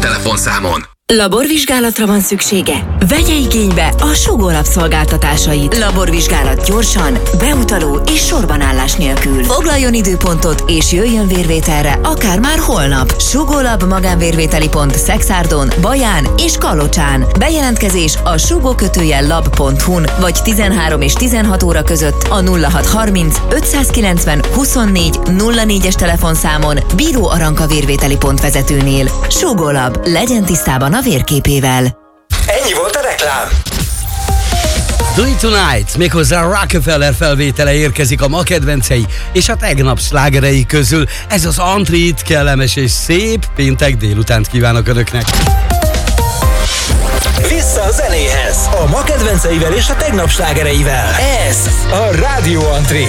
telefonszámon. Laborvizsgálatra van szüksége? Vegye igénybe a Sugó Lab szolgáltatásait. Laborvizsgálat gyorsan, beutaló és sorbanállás nélkül. Foglaljon időpontot és jöjjön vérvételre, akár már holnap. Sugó Lab magánvérvételi pont Szekszárdon, Baján és Kalocsán. Bejelentkezés a sugó-lab.hu-n vagy 13 és 16 óra között a 0630 590 24 04-es telefonszámon Bíró Aranka vérvételi pont vezetőnél. Sugó Lab, legyen tisztában a vérképével. Ennyi volt a reklám. Do It Tonight, méghozzá Rockefeller felvétele érkezik a ma kedvencei és a tegnap slágerei közül. Ez az Antrit, kellemes és szép péntek délutánt kívánok Önöknek. Vissza a zenéhez, a ma kedvenceivel és a tegnap slágereivel. Ez a Rádió Antrit.